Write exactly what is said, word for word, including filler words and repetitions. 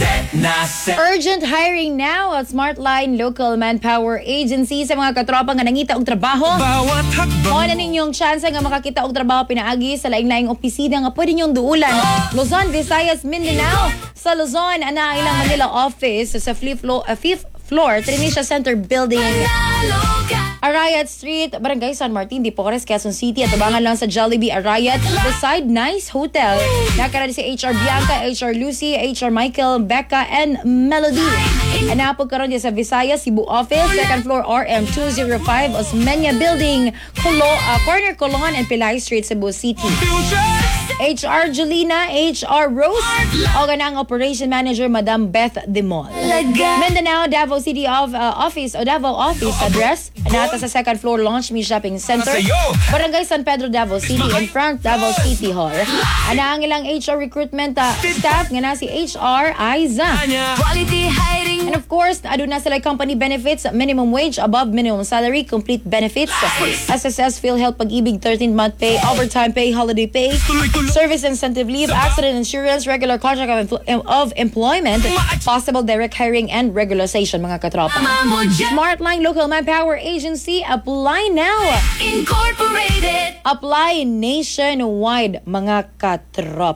Set na set. Urgent hiring now at Smartline Local Manpower Agency sa mga katropa nga nangita og trabaho. Bawat O hakbang na ninyong chance nga makakita og trabaho pinaagi sa laing-laing opisina nga pwede ninyong duulan. Luzon, Visayas, Mindanao. Sa Luzon, ana ilang Manila office sa fifth floor, uh, fifth floor, Trinisha Center Building. Arayat Street, Barangay San Martin, Dipores, Quezon City. At tabangan lang sa Jollibee Arayat beside Nice Hotel. Nakarali si H R Bianca, H R Lucy, H R Michael, Becca, and Melody. Anapog karon din sa Visayas, Cebu Office, second floor R M two oh five, Osmeña Building, Colo, uh, Corner Colon, and Pilay Street, Cebu City. H R Julina, H R Rose, o ganang Operation Manager, Madam Beth Demol. Mindanao, Davao City of, uh, Office, o Davao Office address, nata sa second floor Launch Me Shopping Center, Barangay San Pedro, Davao City, in front Davao City Hall. Ana ang ilang H R recruitment uh, staff nga na si H R Aiza. Quality hiring. And of course, aduna sila company benefits, minimum wage, above minimum salary, complete benefits, S S S, PhilHealth, Pag-ibig, thirteenth month pay, overtime pay, holiday pay, service incentive leave, accident insurance, regular contract of, empl- of employment, possible direct hiring, and regularization, mga katropa. Smartline Local Manpower Agency, apply now. Incorporated. Apply nationwide, mga katropa.